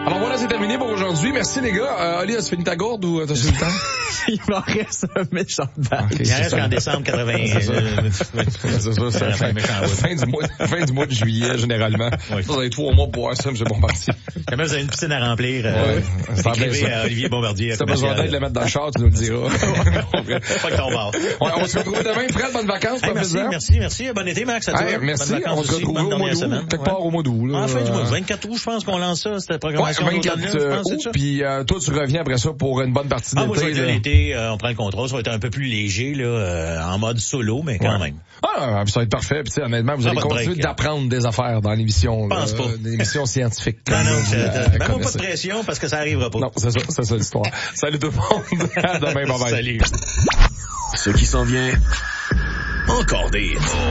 Alors voilà, c'est terminé pour aujourd'hui. Merci les gars. Oli, as-tu fini ta gourde ou t'as fini le temps? Il m'en reste un méchant bac. Okay, il en reste qu'en décembre 80. C'est ça. Fin du mois de juillet, généralement. Oui. Vous avez 3 mois pour boire ça, M. Bombardier. Quand même, vous avez une piscine à remplir. Écrivez à Olivier Bombardier. Si t'as besoin d'aide de le mettre dans le char, tu nous le diras. Pas que ton bar. On se retrouve demain. Fred, bonnes vacances. Merci. Bon été, Max. À toi. Merci. On se retrouve au mois d'août. Quelque part au mois d'août. En fin du mois. 24 août, je pense qu'on lance ça, cette programmation. 24 août. Puis toi, tu reviens après ça pour une bonne partie de l'été. Moi, je vais dire l'été, on prend le contrôle. Ça va être un peu plus léger, là, en mode solo, mais quand même. Ah, ça va être parfait. Puis honnêtement, vous allez continuer d'apprendre des affaires dans l'émission. Pense pas. Des émissions scientifiques. Non, même pas de pression parce que ça arrivera pas. Non, c'est ça l'histoire. Salut tout le monde. À demain, bye bye. Salut. Ce qui s'en vient, encore des